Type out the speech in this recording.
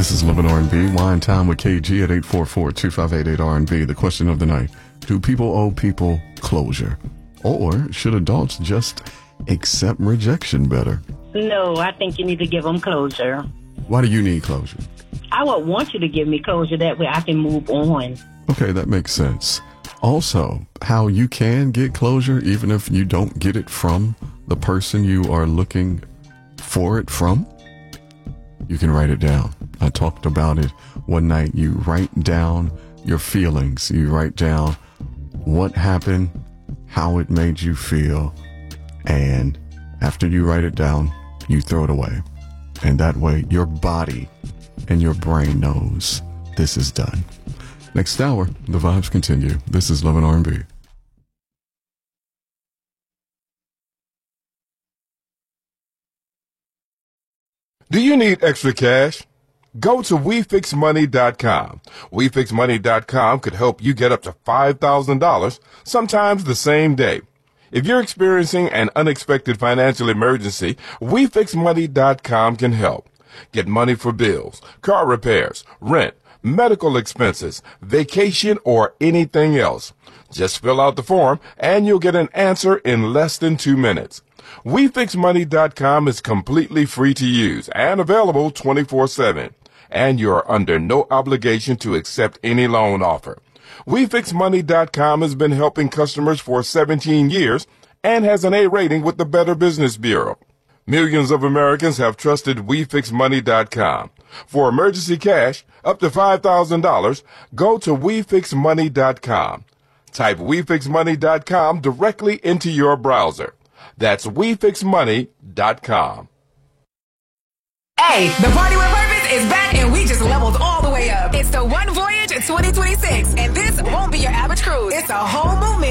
This is Living R&B. Wine Time with KG at 844-2588-R&B. The question of the night: do people owe people closure? Or should adults just accept rejection better? No, I think you need to give them closure. Why do you need closure? I would want you to give me closure. That way I can move on. Okay, that makes sense. Also, how you can get closure even if you don't get it from the person you are looking for it from. You can write it down. I talked about it one night. You write down your feelings. You write down what happened, how it made you feel, and after you write it down, you throw it away. And that way, your body and your brain knows this is done. Next hour, the vibes continue. This is Love and R&B. Do you need extra cash? Go to WeFixMoney.com. WeFixMoney.com could help you get up to $5,000, sometimes the same day. If you're experiencing an unexpected financial emergency, WeFixMoney.com can help. Get money for bills, car repairs, rent, medical expenses, vacation, or anything else. Just fill out the form and you'll get an answer in less than 2 minutes. WeFixMoney.com is completely free to use and available 24/7. And you're under no obligation to accept any loan offer. WeFixMoney.com has been helping customers for 17 years and has an A rating with the Better Business Bureau. Millions of Americans have trusted WeFixMoney.com. For emergency cash, up to $5,000, go to WeFixMoney.com. Type WeFixMoney.com directly into your browser. That's WeFixMoney.com. Hey, the Party with Purpose is back and we just leveled all the way up. It's the One Voyage 2026, and this won't be your average cruise. It's a whole movie